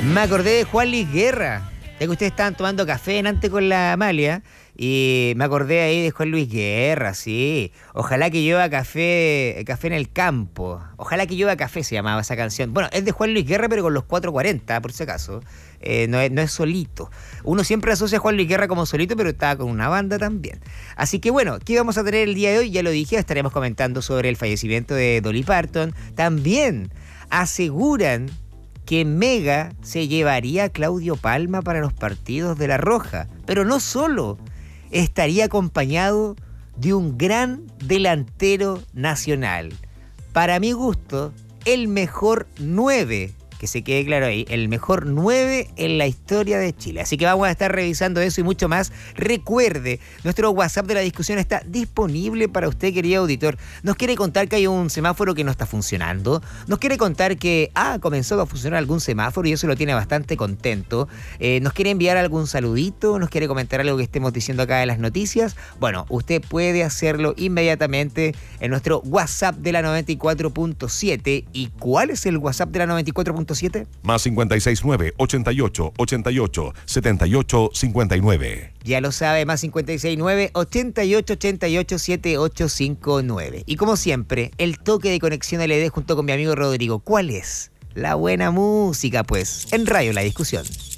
Me acordé de Juan Luis Guerra, ya que ustedes estaban tomando café antes con la Amalia, y me acordé ahí de Juan Luis Guerra, sí. Ojalá que llueva café en el campo. Ojalá que llueva café se llamaba esa canción. Bueno, es de Juan Luis Guerra, pero con los 440, por si acaso. No es solito. Uno siempre asocia a Juan Luis Guerra como solito, pero estaba con una banda también. Así que bueno, ¿qué vamos a tener el día de hoy? Ya lo dije, estaremos comentando sobre el fallecimiento de Dolly Parton. También aseguran que Mega se llevaría a Claudio Palma para los partidos de La Roja. Pero no solo, estaría acompañado de un gran delantero nacional. Para mi gusto, el mejor 9, que se quede claro ahí, el mejor 9 en la historia de Chile. Así que vamos a estar revisando eso y mucho más. Recuerde, nuestro WhatsApp de la discusión está disponible para usted, querido auditor. Nos quiere contar que hay un semáforo que no está funcionando. Nos quiere contar que comenzó a funcionar algún semáforo y eso lo tiene bastante contento. Nos quiere enviar algún saludito, nos quiere comentar algo que estemos diciendo acá en las noticias. Bueno, usted puede hacerlo inmediatamente en nuestro WhatsApp de la 94.7. ¿Y cuál es el WhatsApp de la 94.7? Más 569-8888-7859. Ya lo sabe, más 569-8888-7859. Y como siempre, el toque de conexión LD junto con mi amigo Rodrigo. ¿Cuál es? La buena música, pues, en Radio La Discusión.